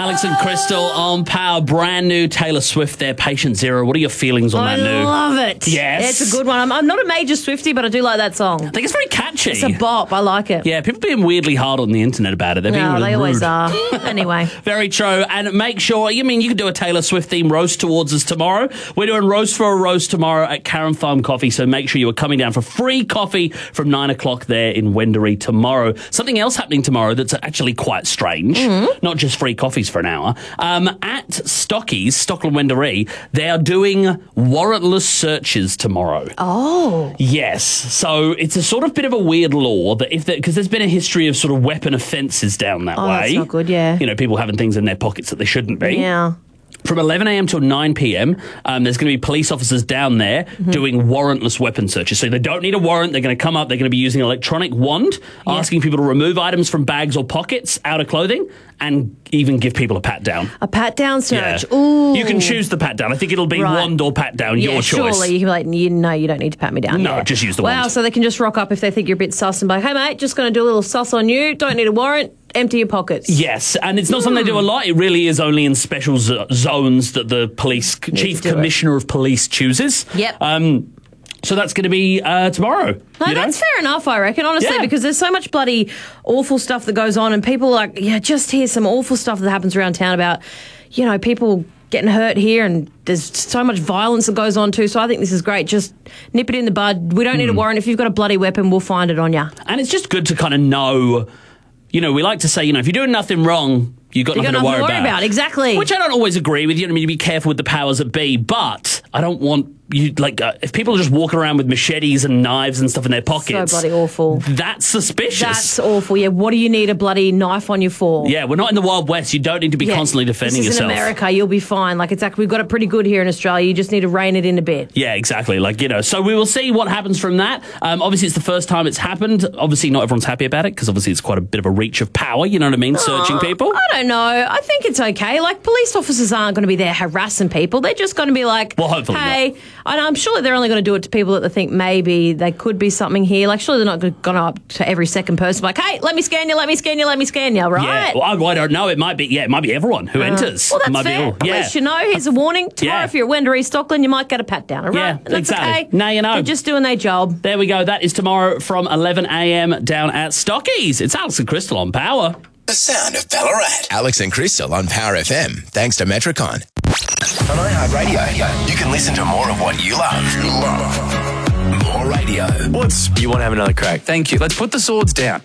Alex and Crystal on Power. Brand new Taylor Swift there, Patient Zero. What are your feelings on that new? I love it. Yes. It's a good one. I'm not a major Swiftie, but I do like that song. I think it's very catchy. It's a bop. I like it. Yeah, people being weirdly hard on the internet about it. They're being No, really they always rude. are. Anyway. Very true. And make sure, you can do a Taylor Swift theme roast towards us tomorrow. We're doing Roast for a Roast tomorrow at Karen Farm Coffee, so make sure you are coming down for free coffee from 9 o'clock there in Wendouree tomorrow. Something else happening tomorrow that's actually quite strange, not just free coffees for an hour. At Stockies, Stockland Wendouree, they are doing warrantless searches tomorrow. Oh. Yes. So it's a sort of bit of a weird law that because there's been a history of sort of weapon offences down that way. That's not good, yeah. People having things in their pockets that they shouldn't be. Yeah. From 11 a.m. till 9 p.m, there's going to be police officers down there doing warrantless weapon searches. So they don't need a warrant. They're going to come up. They're going to be using an electronic wand, asking people to remove items from bags or pockets, out of clothing, and even give people a pat down. A pat down search. Yeah. Ooh. You can choose the pat down. I think it'll be wand or pat down, your choice. Surely you can be like, no, you don't need to pat me down. No, just use the wand. Wow, so they can just rock up if they think you're a bit sus and be like, hey, mate, just going to do a little sus on you. Don't need a warrant. Empty your pockets. Yes, and it's not something they do a lot. It really is only in special zones that the chief commissioner of police chooses. Yep. So that's going to be tomorrow. No, that's fair enough, I reckon, honestly, Yeah. because there's so much bloody awful stuff that goes on, and people just hear some awful stuff that happens around town about, people getting hurt here, and there's so much violence that goes on too. So I think this is great. Just nip it in the bud. We don't need a warrant. If you've got a bloody weapon, we'll find it on you. And it's just good to kind of know. We like to say, if you're doing nothing wrong, you've got nothing to worry about. Exactly. Which I don't always agree with. You be careful with the powers that be, but I don't want you, if people are just walking around with machetes and knives and stuff in their pockets. So bloody awful. That's suspicious. That's awful. Yeah, what do you need a bloody knife on you for? Yeah, we're not in the Wild West. You don't need to be constantly defending yourself. yourself. In America, you'll be fine. We've got it pretty good here in Australia. You just need to rein it in a bit. Yeah, exactly. So we will see what happens from that. Obviously, it's the first time it's happened. Obviously, not everyone's happy about it because obviously it's quite a bit of a reach of power, you know what I mean, searching people. I don't know. I think it's okay. Police officers aren't going to be there harassing people. They're just going to be like, well, hopefully hey, not. And I'm sure they're only going to do it to people that they think maybe they could be something here. Surely they're not going up to every second person hey, let me scan you, let me scan you, let me scan you, right? Yeah, well, I don't know. It might be everyone who enters. Well, that's might fair. At least you know. Here's a warning. Tomorrow, if you're at Wendouree, Stockland, you might get a pat down, all right? Yeah, and that's exactly. okay. Now you know. They're just doing their job. There we go. That is tomorrow from 11 a.m. down at Stockies. It's Alex and Crystal on Power. The sound of Ballarat. Alex and Crystal on Power FM, thanks to Metricon. On iHeartRadio, you can listen to more of what you love. More radio. You want to have another crack? Thank you. Let's put the swords down.